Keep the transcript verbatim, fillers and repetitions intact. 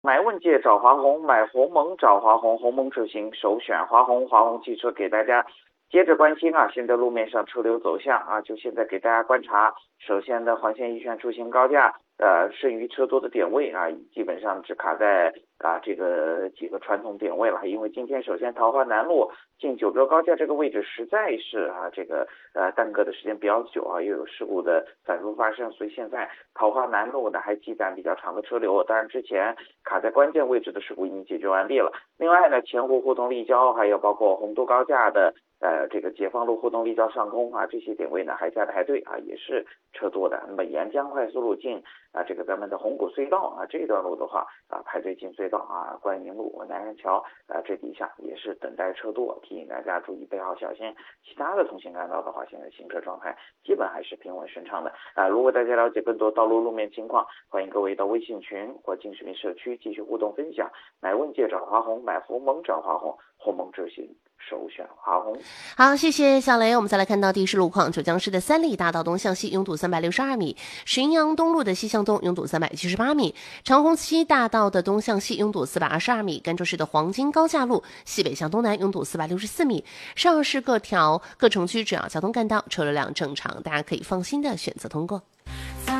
买问界找华虹，买鸿蒙找华虹，鸿蒙车型首选华虹。华虹汽车给大家接着关心啊，现在路面上车流走向啊，就现在给大家观察。首先的环线一线出行高架，呃，剩余车多的点位啊，基本上只卡在啊这个几个传统点位了。因为今天首先桃花南路进九州高架这个位置实在是啊这个呃耽搁的时间比较久啊，又有事故的反复发生，所以现在桃花南路呢还积攒比较长的车流。当然之前卡在关键位置的事故已经解决完毕了。另外呢，前湖互动立交，还有包括洪都高架的呃这个解放路互动立交上空啊，这些点位呢还在排队啊，也是车多的。那么沿江快速路进啊这个咱们的红谷隧道啊这段路的话啊排队进隧道啊，观明路、南山桥啊这底下也是等待车多，提醒大家注意备好小心。其他的通行干道的话，现在行车状态基本还是平稳顺畅的啊。如果大家了解更多道路路面情况，欢迎各位到微信群或金视频社区继续互动分享。买问界找华虹，买鸿蒙找华虹，鸿蒙车型首选华虹。 好，谢谢小雷。我们再来看到地势路况，九江市的三里大道东向西拥堵三百六十二米，浔阳东路的西向东拥堵三百七十八米，长虹西大道的东向西拥堵四百二十二米，甘州市的黄金高架路西北向东南拥堵四百六十四米。上述市各条各城区主要交通干道车流量正常，大家可以放心的选择通过。